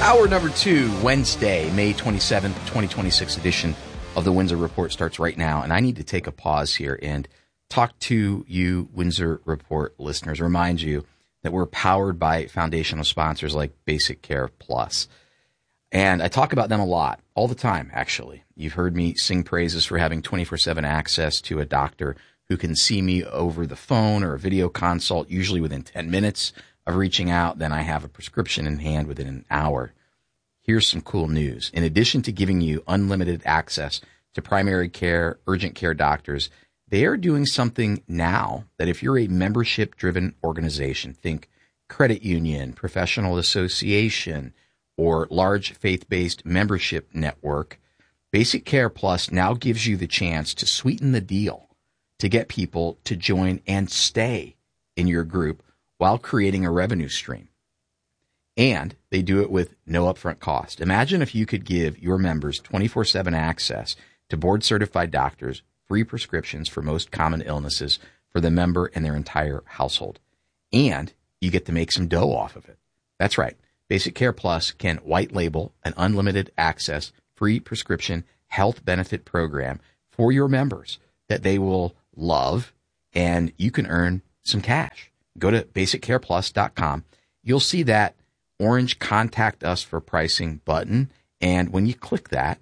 Hour number 2, Wednesday, May 27th, 2026 edition of the Windsor Report starts right now. And I need to take a pause here and talk to you, Windsor Report listeners. Remind you that we're powered by foundational sponsors like Basic Care Plus. And I talk about them a lot, all the time, actually. You've heard me sing praises for having 24/7 access to a doctor who can see me over the phone or a video consult, usually within 10 minutes of reaching out. Then I have a prescription in hand within an hour. Here's some cool news. In addition to giving you unlimited access to primary care, urgent care doctors, they are doing something now that if you're a membership-driven organization, think credit union, professional association, or large faith-based membership network, Basic Care Plus now gives you the chance to sweeten the deal to get people to join and stay in your group while creating a revenue stream. And they do it with no upfront cost. Imagine if you could give your members 24/7 access to board-certified doctors, free prescriptions for most common illnesses for the member and their entire household. And you get to make some dough off of it. That's right. Basic Care Plus can white label an unlimited access, free prescription health benefit program for your members that they will love, and you can earn some cash. Go to basiccareplus.com. You'll see that orange Contact Us for Pricing button, and when you click that,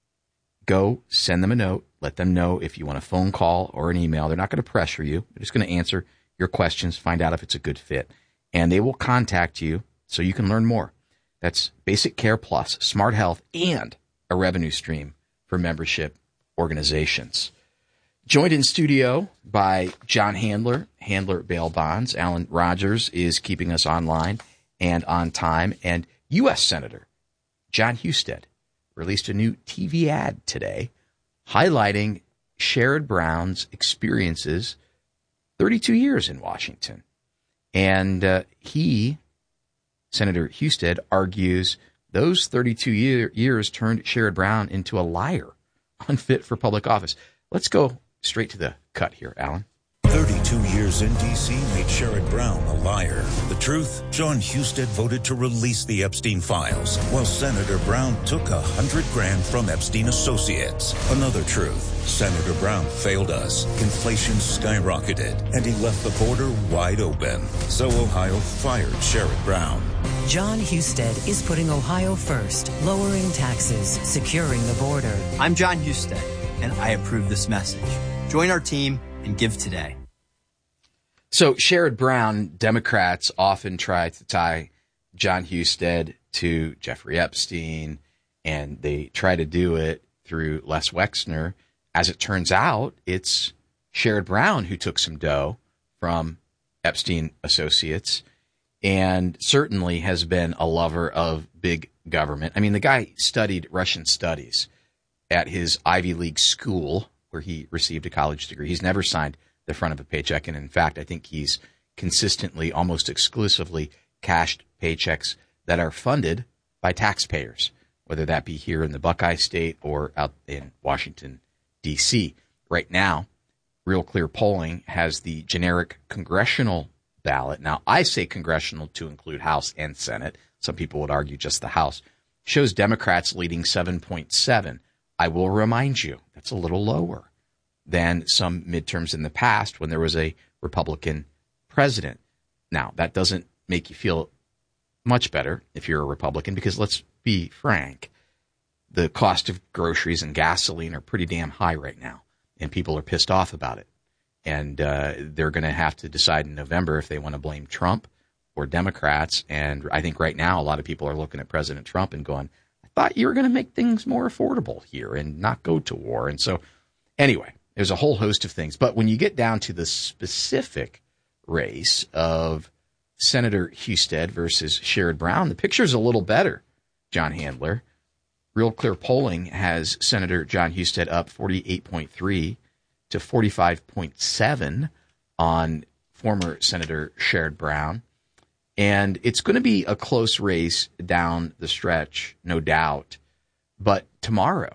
go send them a note. Let them know if you want a phone call or an email. They're not going to pressure you. They're just going to answer your questions, find out if it's a good fit, and they will contact you so you can learn more. That's Basic Care Plus, smart health, and a revenue stream for membership organizations. Joined in studio by John Handler, Handler Bail Bonds. Alan Rogers is keeping us online and on time. And U.S. Senator Jon Husted released a new TV ad today highlighting Sherrod Brown's experiences, 32 years in Washington. And Senator Husted, argues those 32 years turned Sherrod Brown into a liar, unfit for public office. Let's go straight to the cut here, Alan. 32 years in D.C. made Sherrod Brown a liar. The truth? Jon Husted voted to release the Epstein files, while Senator Brown took $100,000 from Epstein Associates. Another truth? Senator Brown failed us. Inflation skyrocketed, and he left the border wide open. So Ohio fired Sherrod Brown. Jon Husted is putting Ohio first, lowering taxes, securing the border. I'm Jon Husted, and I approve this message. Join our team and give today. So Sherrod Brown, Democrats often try to tie Jon Husted to Jeffrey Epstein, and they try to do it through Les Wexner. As it turns out, it's Sherrod Brown who took some dough from Epstein Associates and certainly has been a lover of big government. I mean, the guy studied Russian studies at his Ivy League school where he received a college degree. He's never signed the front of a paycheck. And in fact, I think he's consistently, almost exclusively cashed paychecks that are funded by taxpayers, whether that be here in the Buckeye State or out in Washington, D.C. Right now, Real Clear Polling has the generic congressional ballot. Now, I say congressional to include House and Senate. Some people would argue just the House. Shows Democrats leading 7.7. I will remind you, that's a little lower than some midterms in the past when there was a Republican president. Now, that doesn't make you feel much better if you're a Republican, because let's be frank, the cost of groceries and gasoline are pretty damn high right now, and people are pissed off about it. And they're going to have to decide in November if they want to blame Trump or Democrats. And I think right now a lot of people are looking at President Trump and going, I thought you were going to make things more affordable here and not go to war. And so anyway, there's a whole host of things. But when you get down to the specific race of Senator Husted versus Sherrod Brown, the picture's a little better, John Handler. Real Clear Polling has Senator Jon Husted up 48.3 to 45.7 on former Senator Sherrod Brown. And it's going to be a close race down the stretch, no doubt. But tomorrow,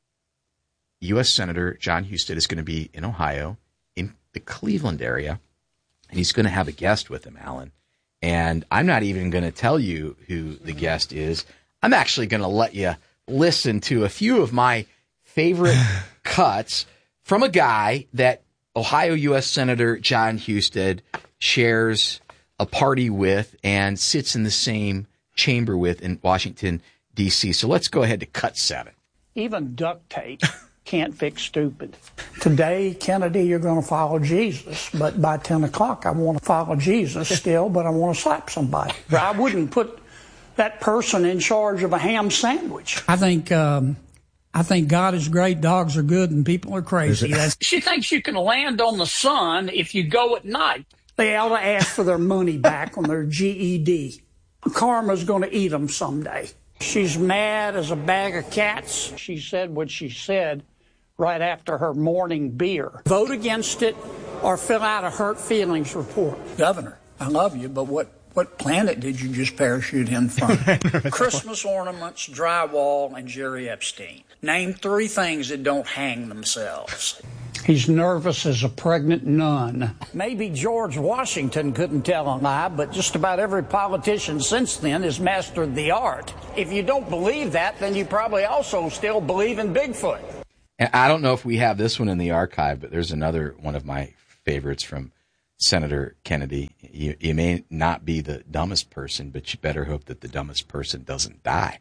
U.S. Senator Jon Husted is going to be in Ohio, in the Cleveland area, and he's going to have a guest with him, Alan. And I'm not even going to tell you who the guest is. I'm actually going to let you listen to a few of my favorite cuts from a guy that Ohio U.S. Senator Jon Husted shares a party with and sits in the same chamber with in Washington, D.C. So let's go ahead to cut 7. Even duct tape can't fix stupid. Today, Kennedy, you're going to follow Jesus, but by 10 o'clock, I want to follow Jesus still, but I want to slap somebody. I wouldn't put that person in charge of a ham sandwich. I think God is great, dogs are good, and people are crazy. She thinks you can land on the sun if you go at night. They ought to ask for their money back on their GED. Karma's going to eat them someday. She's mad as a bag of cats. She said what she said right after her morning beer. Vote against it or fill out a hurt feelings report. Governor, I love you, but what planet did you just parachute in from? Christmas ornaments, drywall, and Jerry Epstein. Name 3 things that don't hang themselves. He's nervous as a pregnant nun. Maybe George Washington couldn't tell a lie, but just about every politician since then has mastered the art. If you don't believe that, then you probably also still believe in Bigfoot. And I don't know if we have this one in the archive, but there's another one of my favorites from Senator Kennedy. You may not be the dumbest person, but you better hope that the dumbest person doesn't die.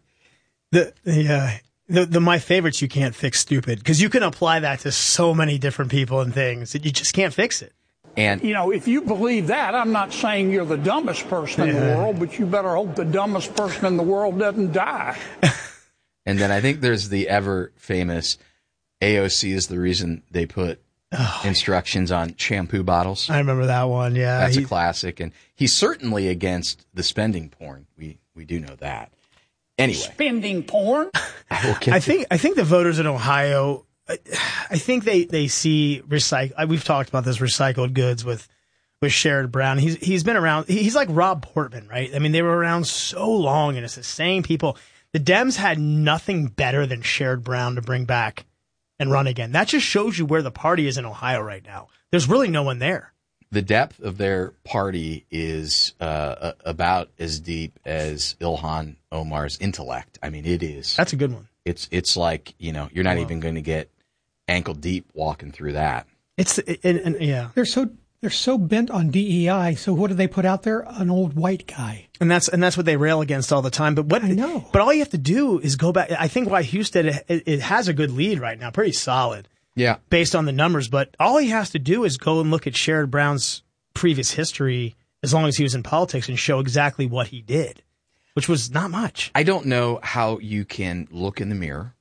My favorites, you can't fix stupid, because you can apply that to so many different people and things that you just can't fix it. And if you believe that, I'm not saying you're the dumbest person in the world, but you better hope the dumbest person in the world doesn't die. And then I think there's the ever famous AOC is the reason they put instructions on shampoo bottles. I remember that one. Yeah, that's a classic, and he's certainly against the spending porn. We do know that. Anyway, spending porn. I think the voters in Ohio, I think they see we've talked about this recycled goods with Sherrod Brown. He's been around. He's like Rob Portman, right? I mean, they were around so long, and it's the same people. The Dems had nothing better than Sherrod Brown to bring back and run again. That just shows you where the party is in Ohio right now. There's really no one there. The depth of their party is about as deep as Ilhan Omar's intellect. I mean, it is. That's a good one. It's like, you're not even going to get ankle deep walking through that. Yeah. They're so bent on DEI. So what do they put out there? An old white guy. And that's what they rail against all the time. But I know. But all you have to do is go back. I think why Husted it has a good lead right now, pretty solid. Yeah. Based on the numbers, but all he has to do is go and look at Sherrod Brown's previous history, as long as he was in politics, and show exactly what he did, which was not much. I don't know how you can look in the mirror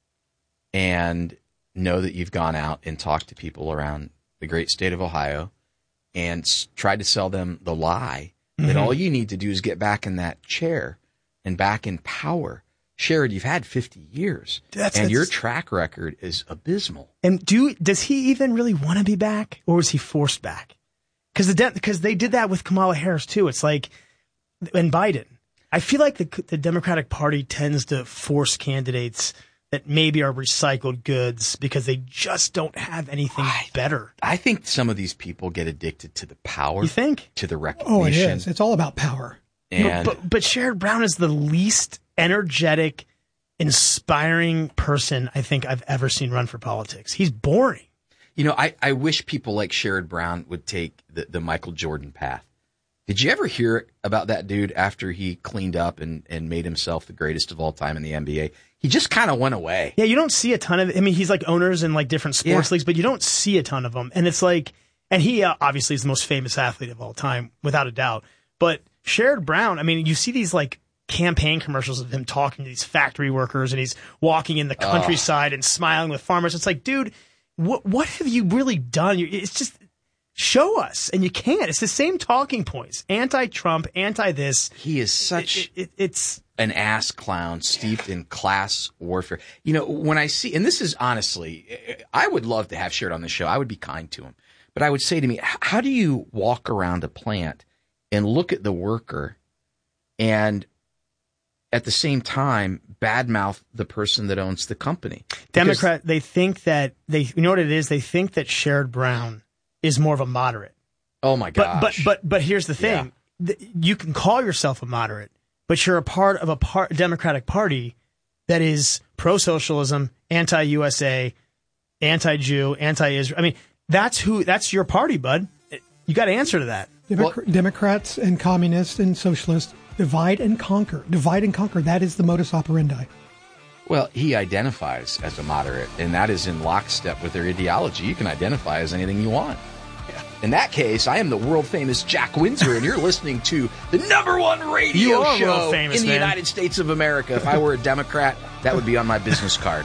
and know that you've gone out and talked to people around the great state of Ohio and tried to sell them the lie that all you need to do is get back in that chair and back in power. Sherrod, you've had 50 years, and your track record is abysmal. And does he even really want to be back, or was he forced back? Because they did that with Kamala Harris too. It's like, and Biden. I feel like the Democratic Party tends to force candidates that maybe are recycled goods because they just don't have anything better. I think some of these people get addicted to the power. You think? To the recognition. Oh, it is. It's all about power. And but Sherrod Brown is the least energetic, inspiring person I think I've ever seen run for politics. He's boring. I wish people like Sherrod Brown would take the Michael Jordan path. Did you ever hear about that dude after he cleaned up and made himself the greatest of all time in the NBA? He just kind of went away. Yeah, you don't see a ton of, he's like owners in like different sports leagues, but you don't see a ton of them. And it's like, and he obviously is the most famous athlete of all time, without a doubt. But Sherrod Brown, you see these like campaign commercials of him talking to these factory workers, and he's walking in the countryside and smiling with farmers. It's like, dude, what have you really done? It's just, show us. And you can't. It's the same talking points. Anti-Trump, anti-this. He is such it's an ass clown steeped in class warfare. When I see, and this is honestly, I would love to have Sherrod on the show. I would be kind to him. But I would say to me, how do you walk around a plant and look at the worker and at the same time badmouth the person that owns the company? Democrat, they think that you know what it is? They think that Sherrod Brown is more of a moderate. Oh my gosh. But here's the thing. You can call yourself a moderate, but you're a part of a Democratic Party that is pro-socialism, anti-USA, anti-Jew, anti-Israel. I mean, that's your party, bud. You got to answer to that. Democrats and communists and socialists divide and conquer. Divide and conquer. That is the modus operandi. Well, he identifies as a moderate, and that is in lockstep with their ideology. You can identify as anything you want. Yeah. In that case, I am the world-famous Jack Windsor, and you're listening to the #1 radio show in the United States of America. If I were a Democrat, that would be on my business card.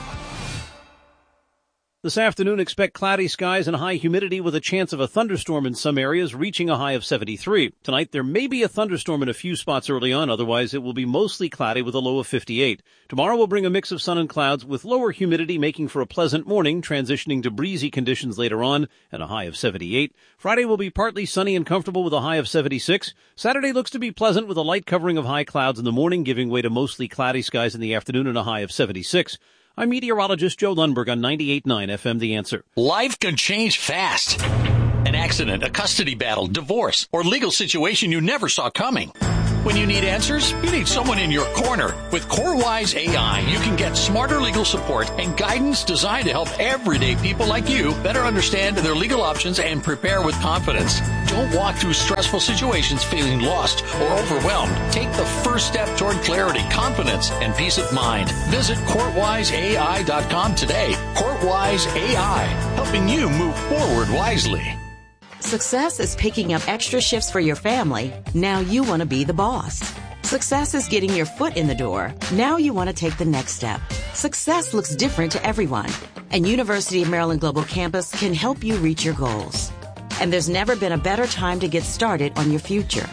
This afternoon, expect cloudy skies and high humidity with a chance of a thunderstorm in some areas, reaching a high of 73. Tonight, there may be a thunderstorm in a few spots early on. Otherwise, it will be mostly cloudy with a low of 58. Tomorrow will bring a mix of sun and clouds with lower humidity, making for a pleasant morning, transitioning to breezy conditions later on and a high of 78. Friday will be partly sunny and comfortable with a high of 76. Saturday looks to be pleasant with a light covering of high clouds in the morning, giving way to mostly cloudy skies in the afternoon and a high of 76. I'm meteorologist Joe Lundberg on 98.9 FM The Answer. Life can change fast. An accident, a custody battle, divorce, or legal situation you never saw coming. When you need answers, you need someone in your corner. With CoreWise AI, you can get smarter legal support and guidance designed to help everyday people like you better understand their legal options and prepare with confidence. Don't walk through stressful situations feeling lost or overwhelmed. Take the first step toward clarity, confidence, and peace of mind. Visit CourtWiseAI.com today. CourtWise AI, helping you move forward wisely. Success is picking up extra shifts for your family. Now you want to be the boss. Success is getting your foot in the door. Now you want to take the next step. Success looks different to everyone, and University of Maryland Global Campus can help you reach your goals. And there's never been a better time to get started on your future.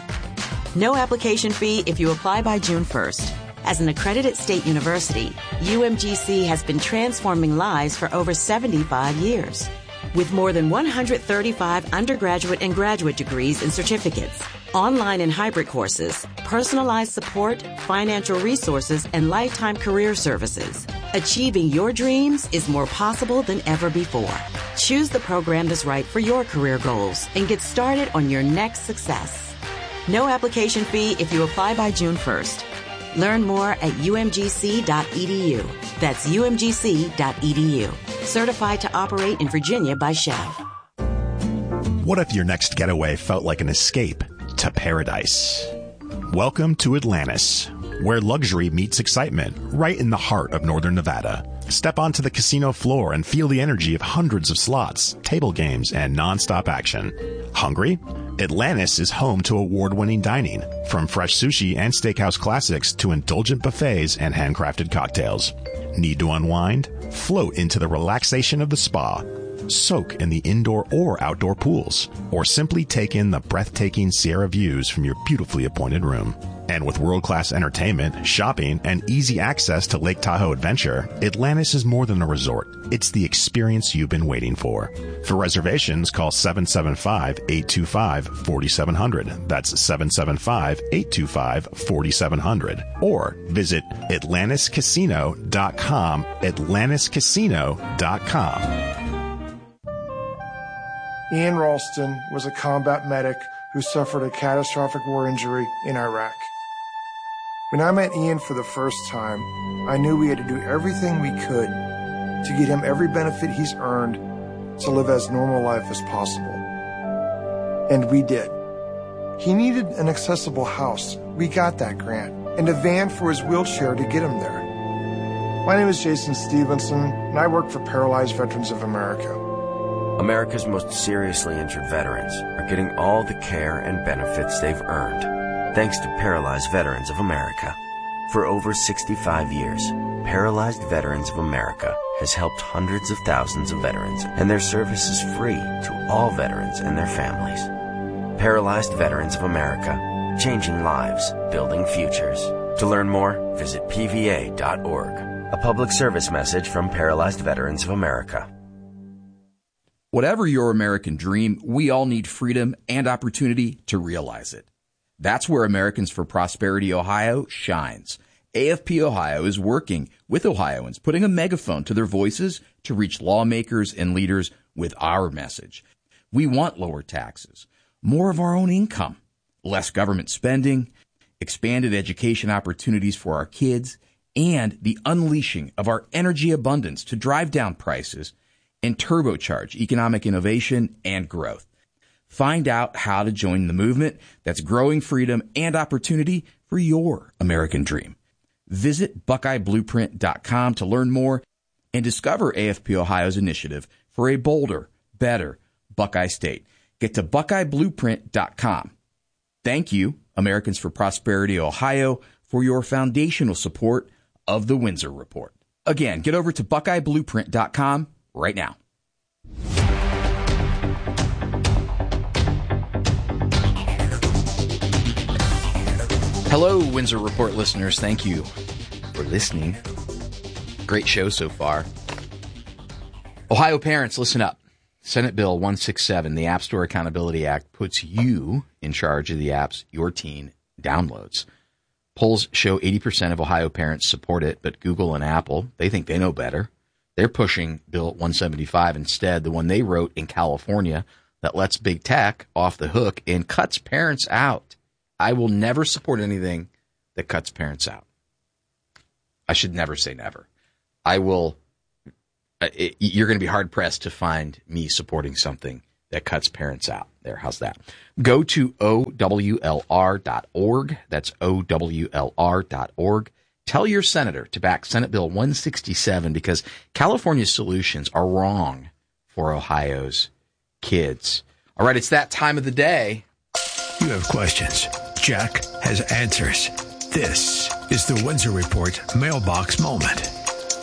No application fee if you apply by June 1st. As an accredited state university, UMGC has been transforming lives for over 75 years. With more than 135 undergraduate and graduate degrees and certificates, online and hybrid courses, personalized support, financial resources, and lifetime career services, achieving your dreams is more possible than ever before. Choose the program that's right for your career goals and get started on your next success. No application fee if you apply by June 1st. Learn more at umgc.edu. That's umgc.edu. Certified to operate in Virginia by Chev. What if your next getaway felt like an escape to paradise? Welcome to Atlantis, where luxury meets excitement, right in the heart of northern Nevada. Step onto the casino floor and feel the energy of hundreds of slots, table games, and nonstop action. Hungry? Atlantis is home to award-winning dining, from fresh sushi and steakhouse classics to indulgent buffets and handcrafted cocktails. Need to unwind? Float into the relaxation of the spa. Soak in the indoor or outdoor pools, or simply take in the breathtaking Sierra views from your beautifully appointed room. And with world-class entertainment, shopping, and easy access to Lake Tahoe Adventure, Atlantis is more than a resort. It's the experience you've been waiting for. For reservations, call 775-825-4700. That's 775-825-4700. Or visit AtlantisCasino.com, AtlantisCasino.com. Ian Ralston was a combat medic who suffered a catastrophic war injury in Iraq. When I met Ian for the first time, I knew we had to do everything we could to get him every benefit he's earned to live as normal life as possible. And we did. He needed an accessible house. We got that grant. And a van for his wheelchair to get him there. My name is Jason Stevenson, and I work for Paralyzed Veterans of America. America's most seriously injured veterans are getting all the care and benefits they've earned, thanks to Paralyzed Veterans of America. For over 65 years, Paralyzed Veterans of America has helped hundreds of thousands of veterans, and their service is free to all veterans and their families. Paralyzed Veterans of America, changing lives, building futures. To learn more, visit pva.org. A public service message from Paralyzed Veterans of America. Whatever your American dream, we all need freedom and opportunity to realize it. That's where Americans for Prosperity Ohio shines. AFP Ohio is working with Ohioans, putting a megaphone to their voices to reach lawmakers and leaders with our message. We want lower taxes, more of our own income, less government spending, expanded education opportunities for our kids, and the unleashing of our energy abundance to drive down prices and turbocharge economic innovation and growth. Find out how to join the movement that's growing freedom and opportunity for your American dream. Visit BuckeyeBlueprint.com to learn more and discover AFP Ohio's initiative for a bolder, better Buckeye State. Get to BuckeyeBlueprint.com. Thank you, Americans for Prosperity Ohio, for your foundational support of the Windsor Report. Again, get over to BuckeyeBlueprint.com right now. Hello, Windsor Report listeners. Thank you for listening. Great show so far. Ohio parents, listen up. Senate Bill 167, the App Store Accountability Act, puts you in charge of the apps your teen downloads. Polls show 80% of Ohio parents support it, but Google and Apple, they think they know better. They're pushing Bill 175 instead, the one they wrote in California that lets big tech off the hook and cuts parents out. I will never support anything that cuts parents out. I should never say never. I will. You're going to be hard pressed to find me supporting something that cuts parents out. There, how's that? Go to OWLR.org. That's OWLR.org. Tell your senator to back Senate Bill 167 because California's solutions are wrong for Ohio's kids. All right, it's that time of the day. You have questions. Jack has answers. This is the Windsor Report Mailbox Moment.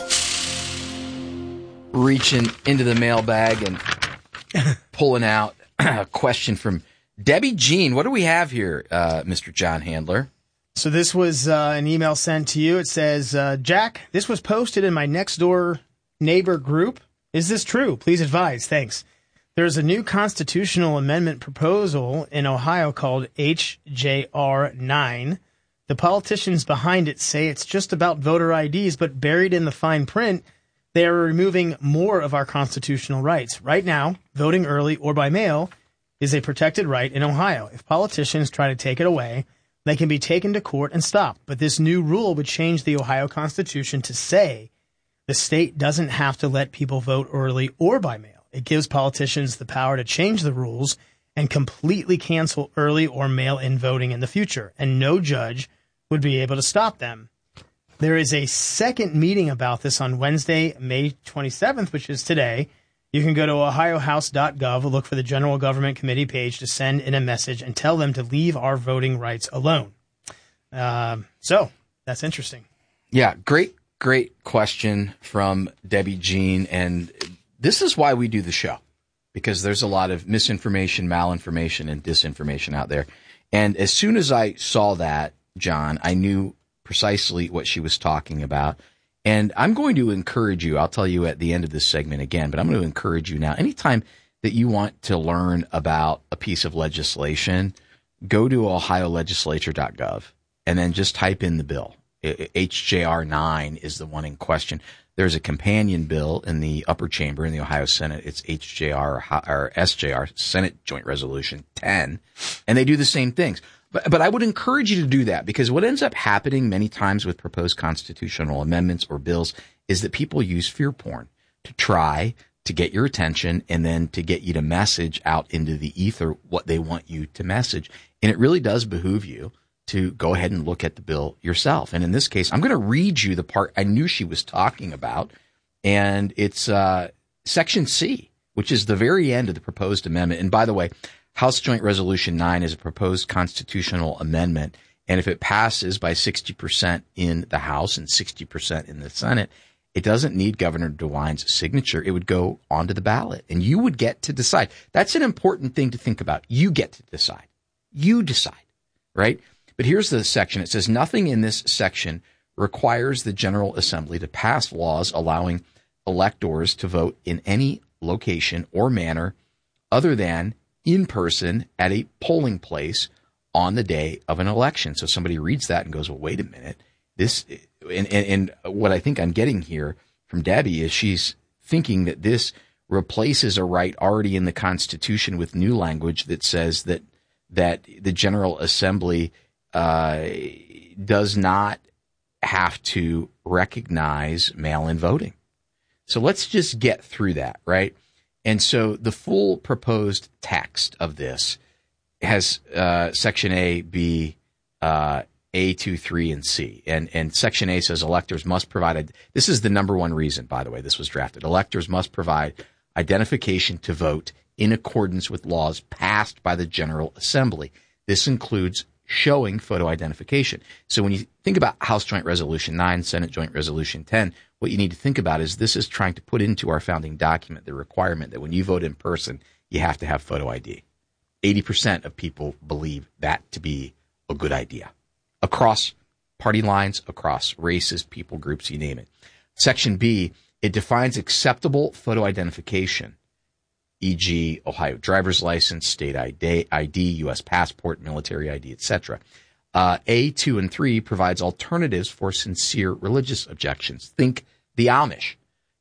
Reaching into the mailbag and pulling out a question from Debbie Jean. What do we have here, Mr. John Handler? So this was an email sent to you. It says, Jack, this was posted in my next door neighbor group. Is this true? Please advise. Thanks. There's a new constitutional amendment proposal in Ohio called HJR 9. The politicians behind it say it's just about voter IDs, but buried in the fine print, they are removing more of our constitutional rights. Right now, voting early or by mail is a protected right in Ohio. If politicians try to take it away, they can be taken to court and stopped. But this new rule would change the Ohio Constitution to say the state doesn't have to let people vote early or by mail. It gives politicians the power to change the rules and completely cancel early or mail-in voting in the future, and no judge would be able to stop them. There is a second meeting about this on Wednesday, May 27th, which is today. You can go to ohiohouse.gov, look for the General Government Committee page to send in a message and tell them to leave our voting rights alone. So that's interesting. Yeah, great question from Debbie Jean. And this is why we do the show, because there's a lot of misinformation, malinformation, and disinformation out there. And as soon as I saw that, John, I knew precisely what she was talking about. And I'm going to encourage you, I'll tell you at the end of this segment again, but I'm going to encourage you now. Anytime that you want to learn about a piece of legislation, go to ohiolegislature.gov and then just type in the bill. HJR 9 is the one in question. There's a companion bill in the upper chamber in the Ohio Senate. It's HJR or SJR, Senate Joint Resolution 10, and they do the same things. But I would encourage you to do that, because what ends up happening many times with proposed constitutional amendments or bills is that people use fear porn to try to get your attention and then to get you to message out into the ether what they want you to message. And it really does behoove you to go ahead and look at the bill yourself. And in this case, I'm going to read you the part I knew she was talking about, and it's Section C, which is the very end of the proposed amendment. And by the way, House Joint Resolution 9 is a proposed constitutional amendment, and if it passes by 60% in the House and 60% in the Senate, it doesn't need Governor DeWine's signature. It would go onto the ballot, and you would get to decide. That's an important thing to think about. You get to decide. You decide, right? But here's the section. It says, nothing in this section requires the General Assembly to pass laws allowing electors to vote in any location or manner other than in person at a polling place on the day of an election. So somebody reads that and goes, well, wait a minute. This, and what I think I'm getting here from Debbie is she's thinking that this replaces a right already in the Constitution with new language that says that the General Assembly does not have to recognize mail-in voting. So let's just get through that, right? And so the full proposed text of this has Section A, B, A2, 3, and C. And Section A says electors must provide this is the number one reason, by the way, this was drafted. Electors must provide identification to vote in accordance with laws passed by the General Assembly. This includes showing photo identification. So when you think about House Joint Resolution 9, Senate Joint Resolution 10, what you need to think about is this is trying to put into our founding document the requirement that when you vote in person, you have to have photo ID. 80% of people believe that to be a good idea. Across party lines, across races, people groups, you name it. Section B, it defines acceptable photo identification, e.g., Ohio driver's license, state ID, U.S. passport, military ID, etc. A, 2, and 3 provides alternatives for sincere religious objections. Think the Amish.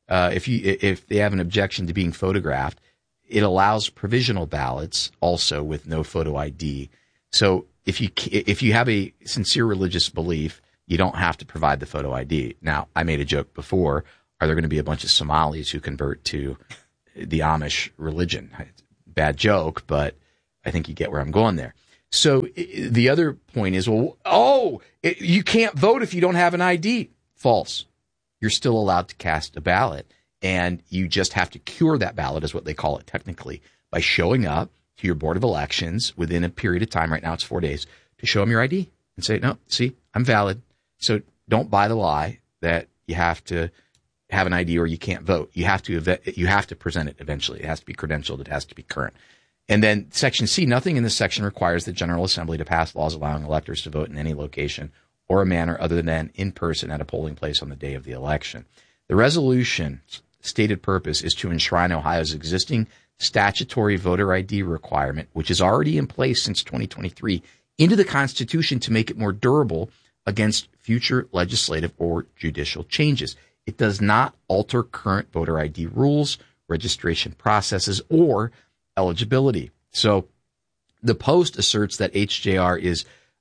If they have an objection to being photographed, it allows provisional ballots also with no photo ID. So if you have a sincere religious belief, you don't have to provide the photo ID. Now, I made a joke before. Are there going to be a bunch of Somalis who convert to the Amish religion? Bad joke, but I think you get where I'm going there. So the other point is, you can't vote if you don't have an ID. False. You're still allowed to cast a ballot, and you just have to cure that ballot, is what they call it technically, by showing up to your Board of Elections within a period of time. Right now it's 4 days to show them your ID and say, no, see, I'm valid. So don't buy the lie that you have to have an ID or you can't vote. You have to present it eventually. It has to be credentialed. It has to be current. And then Section C, nothing in this section requires the General Assembly to pass laws allowing electors to vote in any location or a manner other than in person at a polling place on the day of the election. The resolution's stated purpose is to enshrine Ohio's existing statutory voter ID requirement, which is already in place since 2023, into the Constitution to make it more durable against future legislative or judicial changes. It does not alter current voter ID rules, registration processes, or eligibility. So the Post asserts that HJR is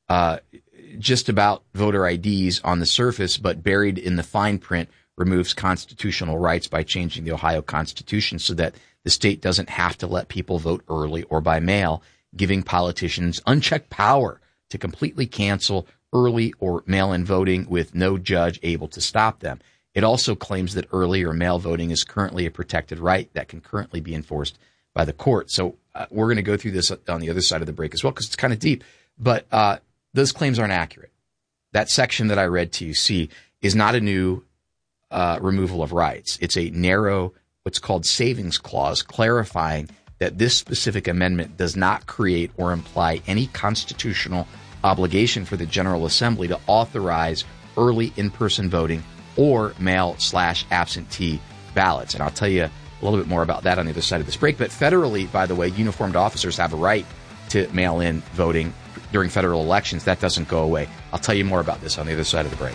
just about voter IDs on the surface, but buried in the fine print removes constitutional rights by changing the Ohio Constitution so that the state doesn't have to let people vote early or by mail, giving politicians unchecked power to completely cancel early or mail-in voting with no judge able to stop them. It also claims that early or mail voting is currently a protected right that can currently be enforced by the court. So we're going to go through this on the other side of the break as well because it's kind of deep. But those claims aren't accurate. That section that I read to you, C, is not a new removal of rights. It's a narrow, what's called savings clause, clarifying that this specific amendment does not create or imply any constitutional obligation for the General Assembly to authorize early in-person voting or mail/absentee ballots. And I'll tell you a little bit more about that on the other side of this break. But federally, by the way, uniformed officers have a right to mail-in voting during federal elections. That doesn't go away. I'll tell you more about this on the other side of the break.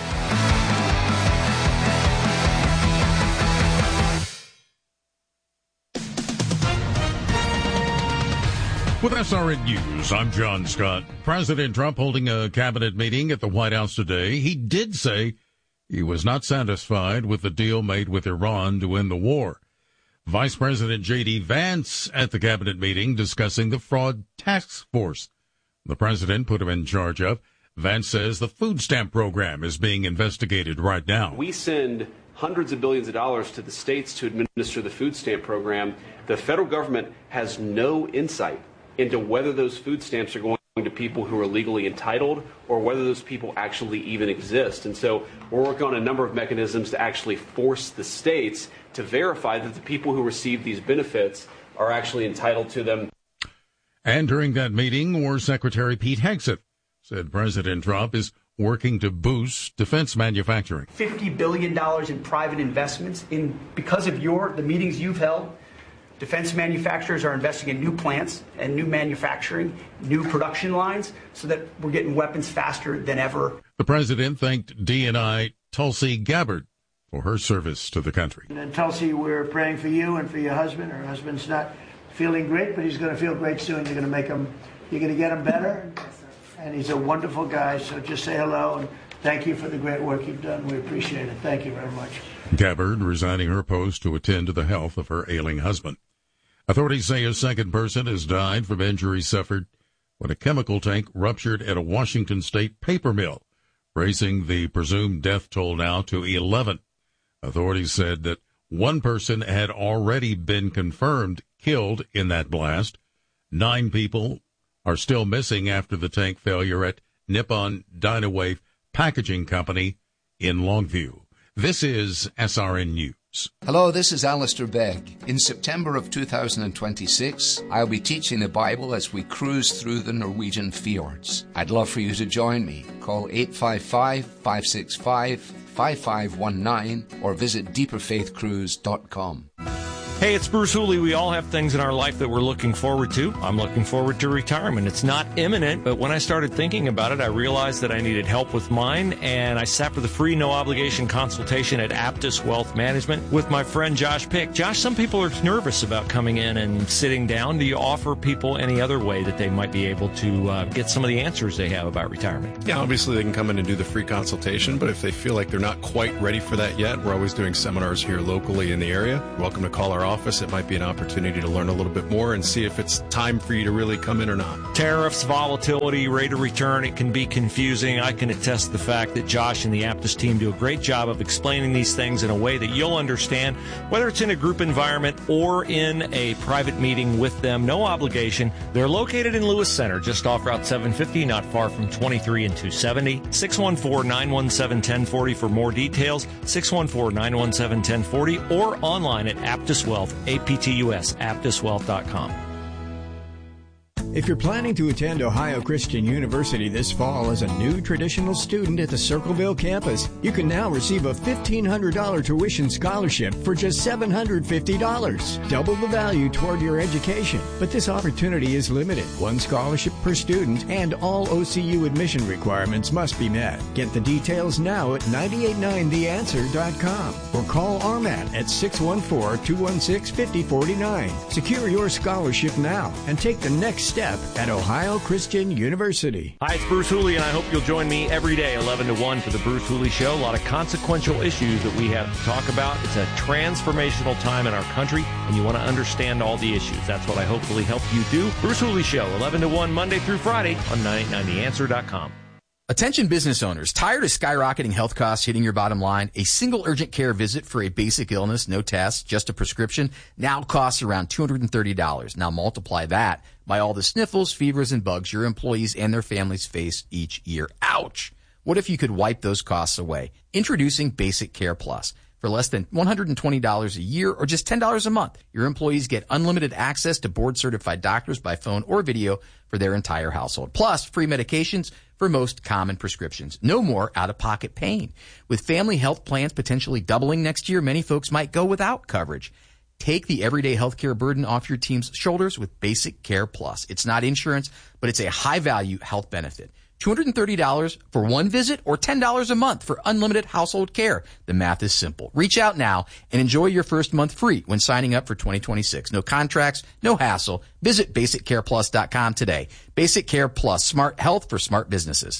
With SRN News, I'm John Scott. President Trump holding a cabinet meeting at the White House today. He did say he was not satisfied with the deal made with Iran to end the war. Vice President J.D. Vance at the cabinet meeting discussing the fraud task force the president put him in charge of. Vance says the food stamp program is being investigated right now. We send hundreds of billions of dollars to the states to administer the food stamp program. The federal government has no insight into whether those food stamps are going to people who are legally entitled or whether those people actually even exist. And so we're working on a number of mechanisms to actually force the states to verify that the people who receive these benefits are actually entitled to them. And during that meeting, War Secretary Pete Hegseth said President Trump is working to boost defense manufacturing. $50 billion in private investments because of the meetings you've held. Defense manufacturers are investing in new plants and new manufacturing, new production lines, so that we're getting weapons faster than ever. The president thanked DNI Tulsi Gabbard for her service to the country. And Tulsi, we're praying for you and for your husband. Her husband's not feeling great, but he's going to feel great soon. You're going to get him better. and he's a wonderful guy. So just say hello and thank you for the great work you've done. We appreciate it. Thank you very much. Gabbard resigning her post to attend to the health of her ailing husband. Authorities say a second person has died from injuries suffered when a chemical tank ruptured at a Washington state paper mill, raising the presumed death toll now to 11. Authorities said that one person had already been confirmed killed in that blast. 9 people are still missing after the tank failure at Nippon Dynawave Packaging Company in Longview. This is SRN News. Hello, this is Alistair Beck. In September of 2026, I'll be teaching the Bible as we cruise through the Norwegian fjords. I'd love for you to join me. Call 855-565-5519 or visit deeperfaithcruise.com. Hey, it's Bruce Hooley. We all have things in our life that we're looking forward to. I'm looking forward to retirement. It's not imminent, but when I started thinking about it, I realized that I needed help with mine, and I sat for the free, no-obligation consultation at Aptus Wealth Management with my friend Josh Pick. Josh, some people are nervous about coming in and sitting down. Do you offer people any other way that they might be able to get some of the answers they have about retirement? Yeah, obviously they can come in and do the free consultation, but if they feel like they're not quite ready for that yet, we're always doing seminars here locally in the area. You're welcome to call our office. It might be an opportunity to learn a little bit more and see if it's time for you to really come in or not. Tariffs, volatility, rate of return, it can be confusing. I can attest the fact that Josh and the Aptus team do a great job of explaining these things in a way that you'll understand, whether it's in a group environment or in a private meeting with them. No obligation. They're located in Lewis Center, just off Route 750, not far from 23 and 270. 614-917-1040 for more details. 614-917-1040 or online at Aptus Wealth, APTUS, aptuswealth.com. If you're planning to attend Ohio Christian University this fall as a new traditional student at the Circleville campus, you can now receive a $1,500 tuition scholarship for just $750. Double the value toward your education. But this opportunity is limited. One scholarship per student, and all OCU admission requirements must be met. Get the details now at 989theanswer.com or call RMAT at 614-216-5049. Secure your scholarship now and take the next step at Ohio Christian University. Hi, it's Bruce Hooley, and I hope you'll join me every day, 11 to 1, for the Bruce Hooley Show. A lot of consequential issues that we have to talk about. It's a transformational time in our country, and you want to understand all the issues. That's what I hopefully help you do. Bruce Hooley Show, 11 to 1, Monday through Friday on 989theanswer.com. Attention business owners, tired of skyrocketing health costs hitting your bottom line? A single urgent care visit for a basic illness, no tests, just a prescription, now costs around $230. Now multiply that by all the sniffles, fevers, and bugs your employees and their families face each year. Ouch! What if you could wipe those costs away? Introducing Basic Care Plus. For less than $120 a year or just $10 a month, your employees get unlimited access to board-certified doctors by phone or video for their entire household. Plus, free medications for most common prescriptions. No more out-of-pocket pain. With family health plans potentially doubling next year, many folks might go without coverage. Take the everyday healthcare burden off your team's shoulders with Basic Care Plus. It's not insurance, but it's a high-value health benefit. $230 for one visit or $10 a month for unlimited household care. The math is simple. Reach out now and enjoy your first month free when signing up for 2026. No contracts, no hassle. Visit BasicCarePlus.com today. Basic Care Plus, smart health for smart businesses.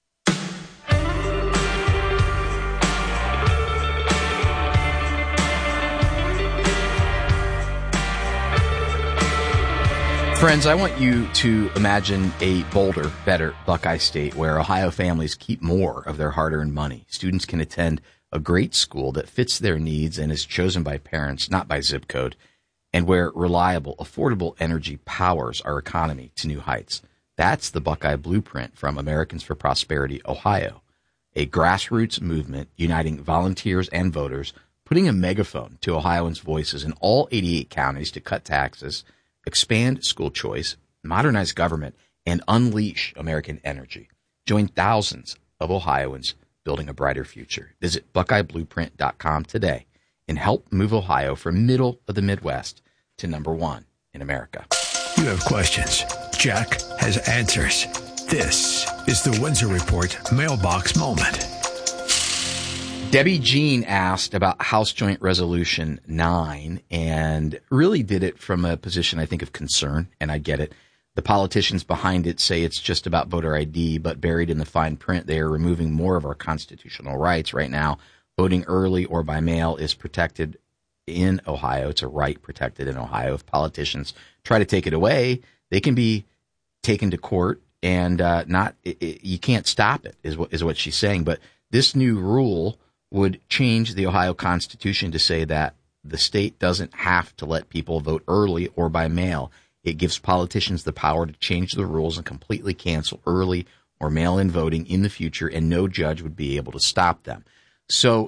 Friends, I want you to imagine a bolder, better Buckeye State where Ohio families keep more of their hard-earned money. Students can attend a great school that fits their needs and is chosen by parents, not by zip code, and where reliable, affordable energy powers our economy to new heights. That's the Buckeye Blueprint from Americans for Prosperity, Ohio, a grassroots movement uniting volunteers and voters, putting a megaphone to Ohioans' voices in all 88 counties to cut taxes, expand school choice, modernize government, and unleash American energy. Join thousands of Ohioans building a brighter future. Visit BuckeyeBlueprint.com today and help move Ohio from middle of the Midwest to number one in America. You have questions. Jack has answers. This is the Windsor Report Mailbox Moment. Debbie Jean asked about House Joint Resolution 9 and really did it from a position, I think, of concern, and I get it. The politicians behind it say it's just about voter ID, but buried in the fine print, they are removing more of our constitutional rights right now. Voting early or by mail is protected in Ohio. It's a right protected in Ohio. If politicians try to take it away, they can be taken to court, and you can't stop it, is what she's saying. But this new rule would change the Ohio Constitution to say that the state doesn't have to let people vote early or by mail. It gives politicians the power to change the rules and completely cancel early or mail-in voting in the future, and no judge would be able to stop them. So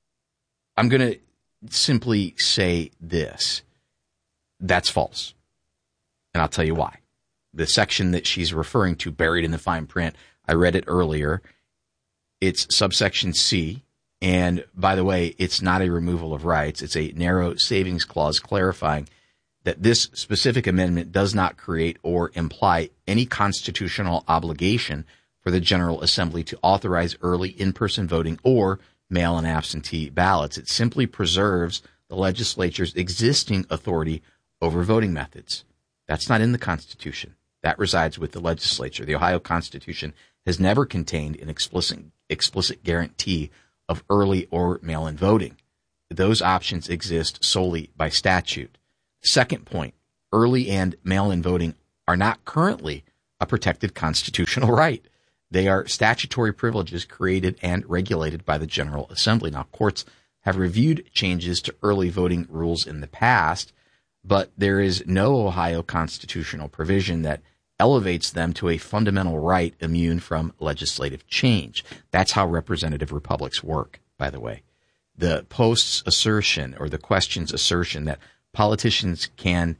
I'm going to simply say this. That's false. And I'll tell you why. The section that she's referring to, buried in the fine print, I read it earlier. It's subsection C. And by the way, it's not a removal of rights. It's a narrow savings clause clarifying that this specific amendment does not create or imply any constitutional obligation for the General Assembly to authorize early in-person voting or mail-in absentee ballots. It simply preserves the legislature's existing authority over voting methods. That's not in the Constitution. That resides with the legislature. The Ohio Constitution has never contained an explicit guarantee of early or mail-in voting. Those options exist solely by statute. Second point, early and mail-in voting are not currently a protected constitutional right. They are statutory privileges created and regulated by the General Assembly. Now, courts have reviewed changes to early voting rules in the past, but there is no Ohio constitutional provision that elevates them to a fundamental right immune from legislative change. That's how representative republics work, by the way. The post's assertion, or the question's assertion, that politicians can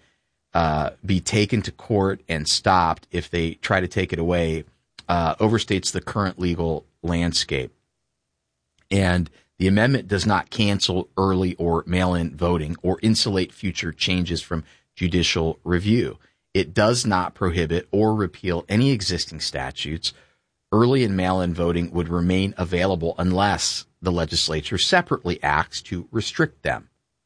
be taken to court and stopped if they try to take it away overstates the current legal landscape. And the amendment does not cancel early or mail-in voting or insulate future changes from judicial review. It does not prohibit or repeal any existing statutes. Early and mail-in voting would remain available unless the legislature separately acts to restrict them,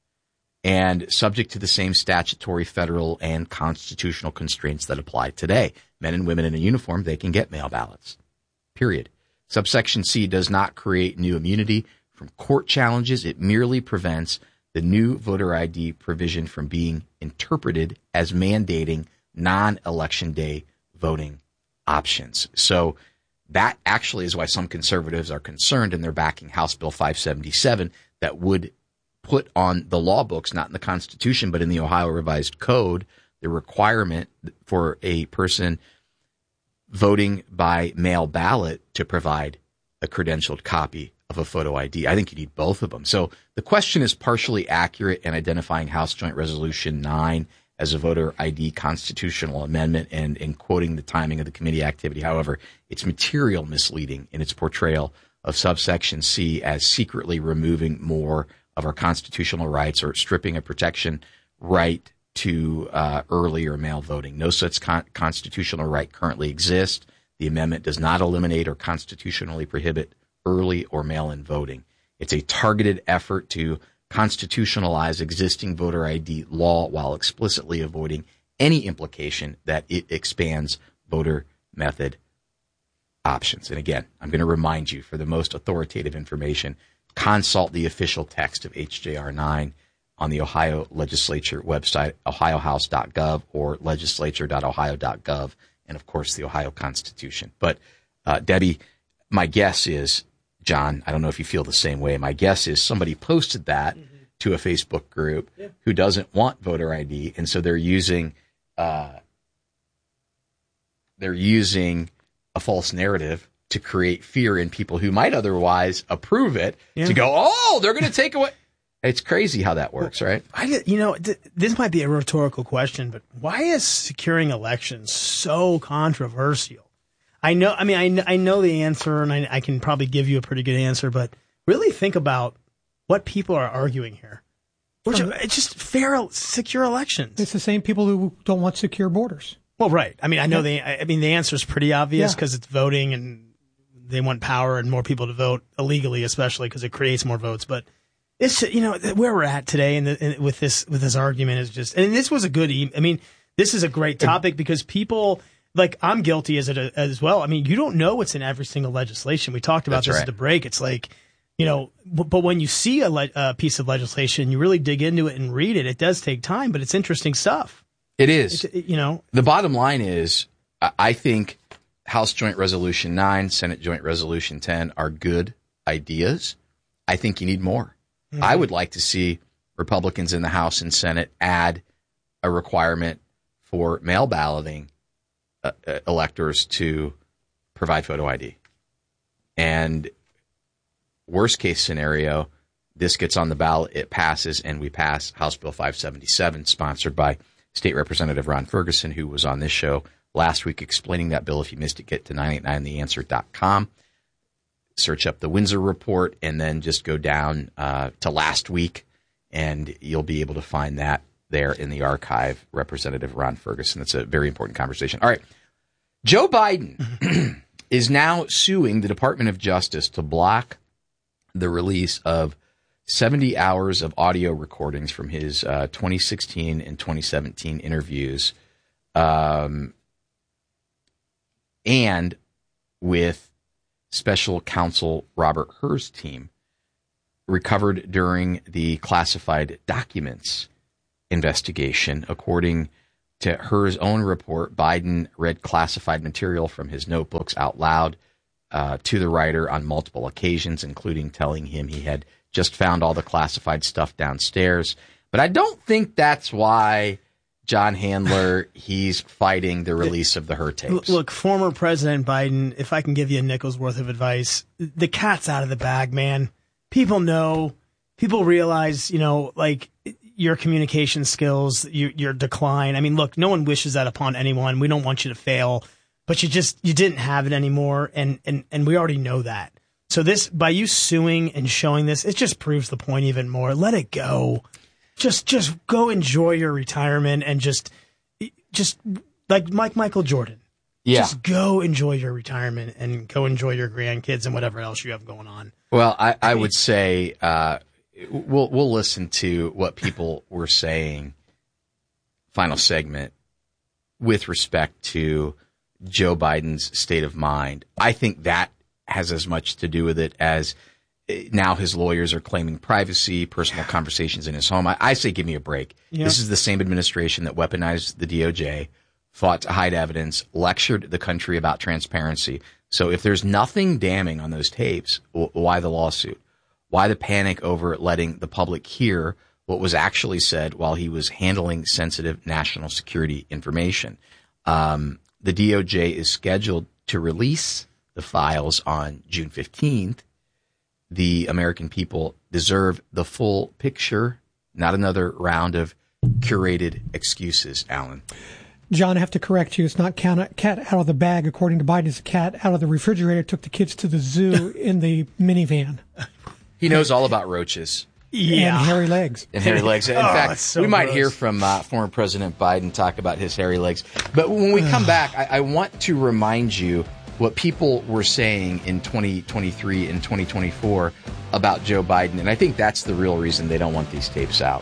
and subject to the same statutory, federal, and constitutional constraints that apply today. Men and women in a uniform, they can get mail ballots, period. Subsection C does not create new immunity from court challenges. It merely prevents the new voter ID provision from being interpreted as mandating non-election day voting options. So that actually is why some conservatives are concerned, and they're backing House Bill 577 that would put on the law books, not in the Constitution, but in the Ohio Revised Code, the requirement for a person voting by mail ballot to provide a credentialed copy of a photo ID. I think you need both of them. So the question is partially accurate in identifying House Joint Resolution 9 as a voter ID constitutional amendment and in quoting the timing of the committee activity. However, it's material misleading in its portrayal of subsection C as secretly removing more of our constitutional rights or stripping a protection right to early or mail voting. No such constitutional right currently exists. The amendment does not eliminate or constitutionally prohibit early or mail-in voting. It's a targeted effort to constitutionalize existing voter ID law while explicitly avoiding any implication that it expands voter method options. And again, I'm going to remind you, for the most authoritative information, consult the official text of HJR 9 on the Ohio Legislature website, ohiohouse.gov or legislature.ohio.gov, and of course the Ohio Constitution. But Debbie, my guess is, John, I don't know if you feel the same way, my guess is somebody posted that to a Facebook group who doesn't want voter ID, and so they're using a false narrative to create fear in people who might otherwise approve it, to go, oh, they're going to take away. It's crazy how that works, right? This might be a rhetorical question, but why is securing elections so controversial? I know the answer, and I can probably give you a pretty good answer, but really think about what people are arguing here. It's just fair, secure elections. It's the same people who don't want secure borders. Well, right. I mean, I know the answer is pretty obvious because it's voting and they want power and more people to vote illegally, especially because it creates more votes. But it's, where we're at today with this argument is just, and this was a good, this is a great topic because people, like, I'm guilty as well. I mean, you don't know what's in every single legislation. We talked about this at the break. It's like, you know, but when you see a piece of legislation, you really dig into it and read it. It does take time, but it's interesting stuff. It is. You know, the bottom line is, I think House Joint Resolution 9, Senate Joint Resolution 10 are good ideas. I think you need more. Mm-hmm. I would like to see Republicans in the House and Senate add a requirement for mail balloting electors to provide photo ID. And worst case scenario, this gets on the ballot, it passes, and we pass House Bill 577, sponsored by State Representative Ron Ferguson, who was on this show last week explaining that bill. If you missed it, get to 989theanswer.com. Search up the Windsor Report, and then just go down to last week, and you'll be able to find that there in the archive. Representative Ron Ferguson. That's a very important conversation. All right. Joe Biden is now suing the Department of Justice to block the release of 70 hours of audio recordings from his 2016 and 2017 interviews, and with special counsel Robert Hur's team, recovered during the classified documents investigation. According to Hur's own report, Biden read classified material from his notebooks out loud to the writer on multiple occasions, including telling him he had just found all the classified stuff downstairs. But I don't think that's why John Handler, he's fighting the release of the Hur tapes. Look, former President Biden, if I can give you a nickel's worth of advice, the cat's out of the bag, man. People know, people realize, you know, like your communication skills, your decline. I mean, look, no one wishes that upon anyone. We don't want you to fail, but you didn't have it anymore. And we already know that. So this, by you suing and showing this, it just proves the point even more. Let it go. Just go enjoy your retirement and just like Michael Jordan. Yeah. Just go enjoy your retirement and go enjoy your grandkids and whatever else you have going on. Well, I would say we'll listen to what people were saying. Final segment with respect to Joe Biden's state of mind. I think that has as much to do with it as now his lawyers are claiming privacy, personal conversations in his home. I say give me a break. Yeah. This is the same administration that weaponized the DOJ, fought to hide evidence, lectured the country about transparency. So if there's nothing damning on those tapes, why the lawsuit? Why the panic over letting the public hear what was actually said while he was handling sensitive national security information? The DOJ is scheduled to release the files on June 15th. The American people deserve the full picture, not another round of curated excuses, Alan. John, I have to correct you. It's not cat out of the bag. According to Biden, it's a cat out of the refrigerator. Took the kids to the zoo in the minivan. He knows all about roaches. Yeah. And hairy legs. And hairy legs. In fact, so we might hear from former President Biden talk about his hairy legs. But when we come back, I want to remind you what people were saying in 2023 and 2024 about Joe Biden. And I think that's the real reason they don't want these tapes out.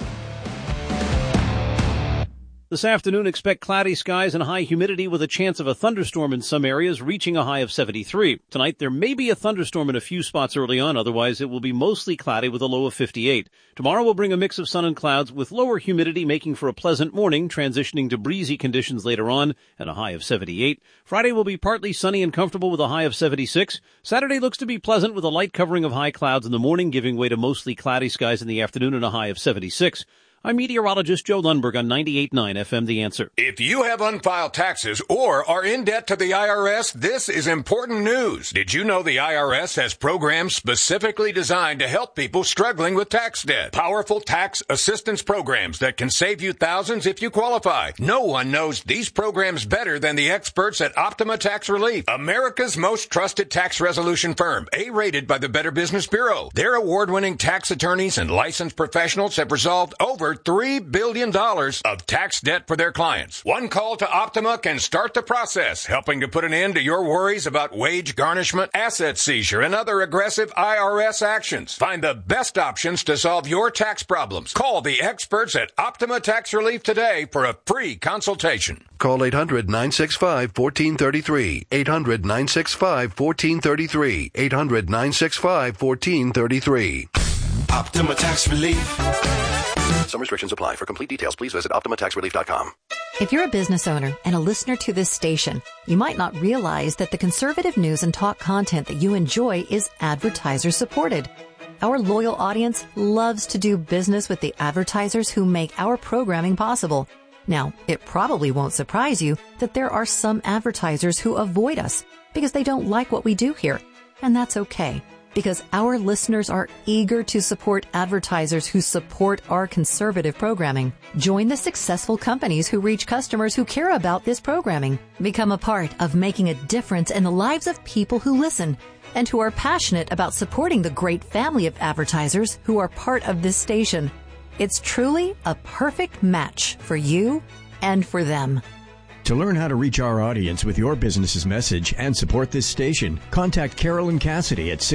This afternoon, expect cloudy skies and high humidity with a chance of a thunderstorm in some areas, reaching a high of 73. Tonight, there may be a thunderstorm in a few spots early on. Otherwise, it will be mostly cloudy with a low of 58. Tomorrow will bring a mix of sun and clouds with lower humidity, making for a pleasant morning, transitioning to breezy conditions later on and a high of 78. Friday will be partly sunny and comfortable with a high of 76. Saturday looks to be pleasant with a light covering of high clouds in the morning, giving way to mostly cloudy skies in the afternoon and a high of 76. I'm meteorologist Joe Lundberg on 98.9 FM The Answer. If you have unfiled taxes or are in debt to the IRS, this is important news. Did you know the IRS has programs specifically designed to help people struggling with tax debt? Powerful tax assistance programs that can save you thousands if you qualify. No one knows these programs better than the experts at Optima Tax Relief, America's most trusted tax resolution firm, A-rated by the Better Business Bureau. Their award-winning tax attorneys and licensed professionals have resolved over over $3 billion of tax debt for their clients. One call to Optima can start the process, helping to put an end to your worries about wage garnishment, asset seizure, and other aggressive IRS actions. Find the best options to solve your tax problems. Call the experts at Optima Tax Relief today for a free consultation. Call 800-965-1433. 800-965-1433. 800-965-1433. Optima Tax Relief. Some restrictions apply. For complete details, please visit OptimaTaxRelief.com. If you're a business owner and a listener to this station, you might not realize that the conservative news and talk content that you enjoy is advertiser supported. Our loyal audience loves to do business with the advertisers who make our programming possible. Now, it probably won't surprise you that there are some advertisers who avoid us because they don't like what we do here. And that's okay, because our listeners are eager to support advertisers who support our conservative programming. Join the successful companies who reach customers who care about this programming. Become a part of making a difference in the lives of people who listen and who are passionate about supporting the great family of advertisers who are part of this station. It's truly a perfect match for you and for them. To learn how to reach our audience with your business's message and support this station, contact Carolyn Cassidy at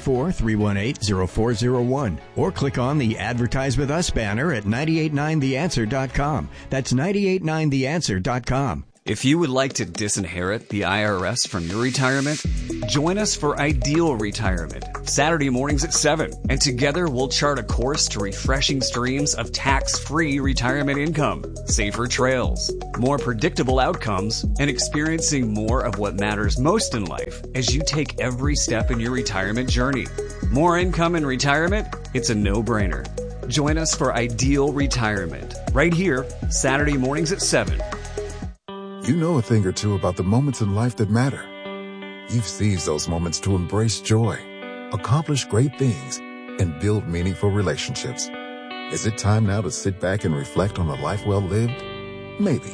614-318-0401 or click on the Advertise With Us banner at 989theanswer.com. That's 989theanswer.com. If you would like to disinherit the IRS from your retirement, join us for Ideal Retirement, Saturday mornings at 7. And together we'll chart a course to refreshing streams of tax-free retirement income, safer trails, more predictable outcomes, and experiencing more of what matters most in life as you take every step in your retirement journey. More income in retirement? It's a no-brainer. Join us for Ideal Retirement, right here, Saturday mornings at 7. You know a thing or two about the moments in life that matter. You've seized those moments to embrace joy, accomplish great things, and build meaningful relationships. Is it time now to sit back and reflect on a life well lived? Maybe.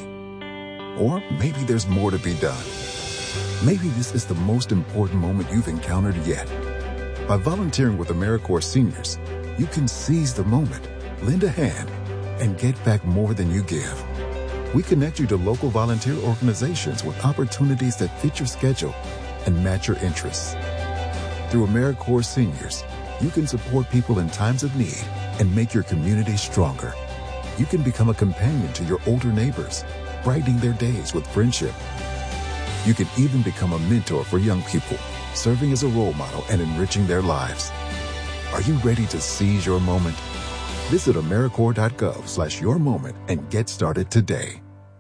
Or maybe there's more to be done. Maybe this is the most important moment you've encountered yet. By volunteering with AmeriCorps Seniors, you can seize the moment, lend a hand, and get back more than you give. We connect you to local volunteer organizations with opportunities that fit your schedule and match your interests. Through AmeriCorps Seniors, you can support people in times of need and make your community stronger. You can become a companion to your older neighbors, brightening their days with friendship. You can even become a mentor for young people, serving as a role model and enriching their lives. Are you ready to seize your moment? Visit AmeriCorps.gov/yourmoment and get started today.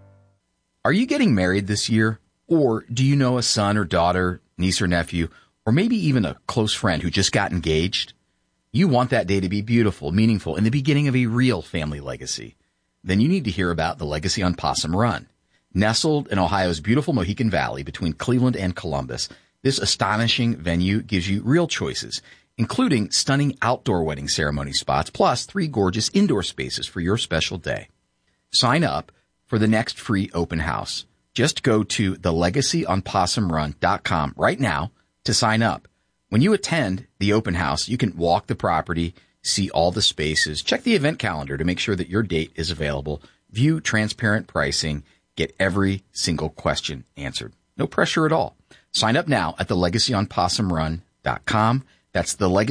Are you getting married this year? Or do you know a son or daughter, niece or nephew, or maybe even a close friend who just got engaged? You want that day to be beautiful, meaningful, and the beginning of a real family legacy. Then you need to hear about the Legacy on Possum Run. Nestled in Ohio's beautiful Mohican Valley between Cleveland and Columbus, this astonishing venue gives you real choices, including stunning outdoor wedding ceremony spots, plus 3 gorgeous indoor spaces for your special day. Sign up for the next free open house. Just go to thelegacyonpossumrun.com right now to sign up. When you attend the open house, you can walk the property, see all the spaces, check the event calendar to make sure that your date is available, view transparent pricing, get every single question answered. No pressure at all. Sign up now at thelegacyonpossumrun.com. That's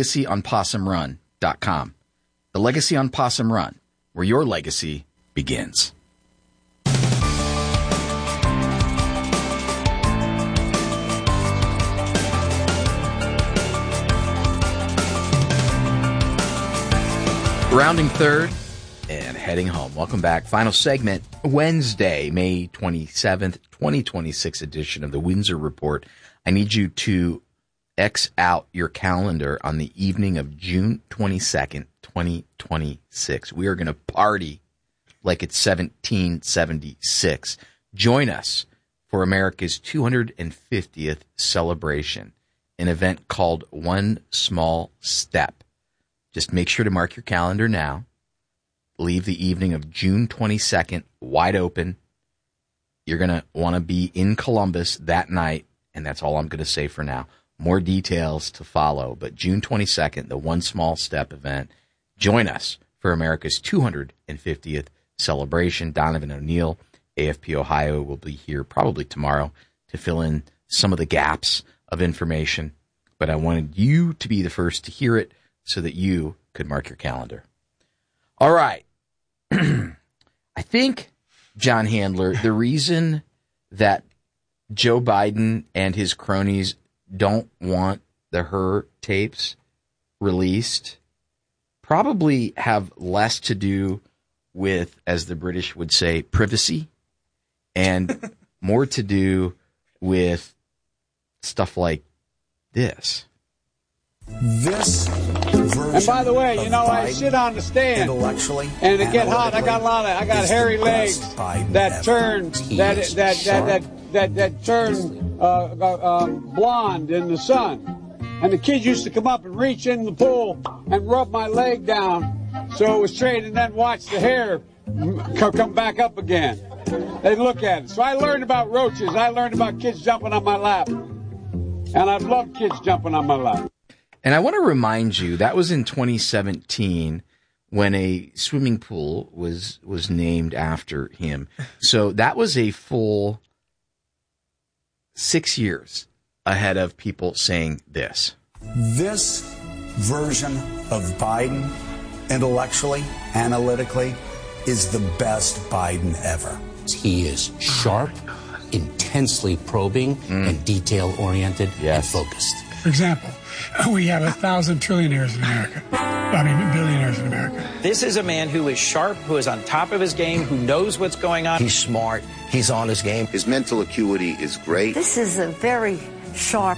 thelegacyonpossumrun.com. The Legacy on Possum Run, where your legacy begins. Rounding third and heading home. Welcome back. Final segment, Wednesday, May 27th, 2026 edition of the Windsor Report. I need you to X out your calendar on the evening of June 22nd, 2026. We are going to party like it's 1776. Join us for America's 250th celebration, an event called One Small Step. Just make sure to mark your calendar now. Leave the evening of June 22nd wide open. You're going to want to be in Columbus that night, and that's all I'm going to say for now. More details to follow, but June 22nd, the One Small Step event. Join us for for America's 250th celebration. Donovan O'Neill, AFP Ohio, will be here probably tomorrow to fill in some of the gaps of information. But I wanted you to be the first to hear it so that you could mark your calendar. All right. I think, John Handler, the reason that Joe Biden and his cronies don't want the Hur tapes released probably have less to do with, as the British would say, privacy, and more to do with stuff like this. And by the way, you know, I sit on the stand intellectually, and it get hot. I got hairy legs that turn blonde in the sun. And the kids used to come up and reach in the pool and rub my leg down so it was straight, and then watch the hair come back up again. They look at it. So I learned about roaches. I learned about kids jumping on my lap. And I love kids jumping on my lap. And I want to remind you, that was in 2017 when a swimming pool was named after him. So that was a full 6 years ahead of people saying this. This version of Biden, intellectually, analytically, is the best Biden ever. He is sharp, intensely probing, and detail-oriented and focused. For example, we have 1,000 trillionaires in America. Billionaires in America. This is a man who is sharp, who is on top of his game, who knows what's going on. He's smart. He's on his game. His mental acuity is great. This is a very sharp